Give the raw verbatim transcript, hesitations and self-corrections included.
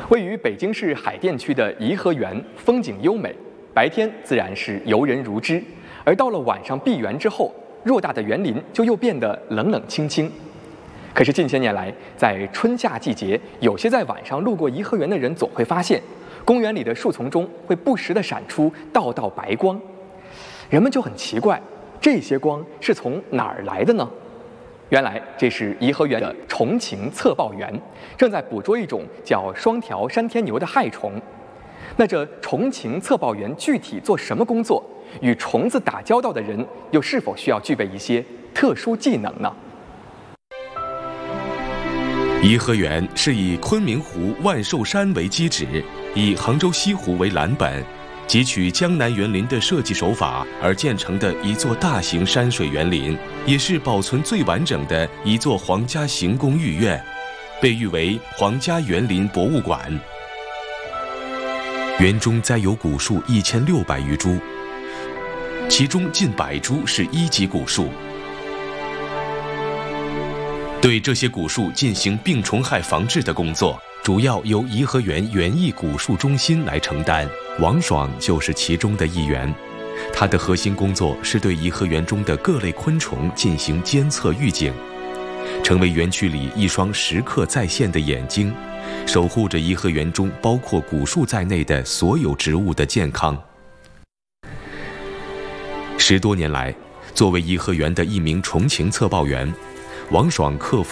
位于北京市海淀区的颐和园风景优美，白天自然是游人如织，而到了晚上闭园之后，偌大的园林就又变得冷冷清清。可是近些年来，在春夏季节，有些在晚上路过颐和园的人总会发现，公园里的树丛中会不时地闪出道道白光，人们就很奇怪，这些光是从哪儿来的呢？原来这是颐和园的虫禽侧抱员正在捕捉一种叫双条山天牛的害虫。那这虫禽侧抱员具体做什么工作？与虫子打交道的人又是否需要具备一些特殊技能呢？ 颐和园是以昆明湖万寿山为基址，以杭州西湖为蓝本，汲取江南园林的设计手法而建成的一座大型山水园林，也是保存最完整的一座皇家行宫御苑，被誉为皇家园林博物馆。园中栽有古树一千六百余株，其中近百株是一级古树。对这些古树进行病虫害防治的工作，主要由颐和园园艺古树中心来承担，王爽就是其中的一员。他的核心工作是对颐和园中的各类昆虫进行监测预警，成为园区里一双时刻在线的眼睛，守护着颐和园中包括古树在内的所有植物的健康。十多年来，作为颐和园的一名虫禽侧抱员，王爽克服